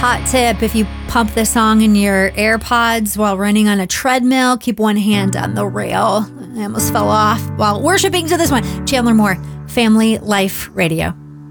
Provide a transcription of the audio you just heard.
Hot tip, if you pump the song in your AirPods while running on a treadmill, keep one hand on the rail. I almost fell off while worshiping to this one. Chandler Moore, Family Life Radio.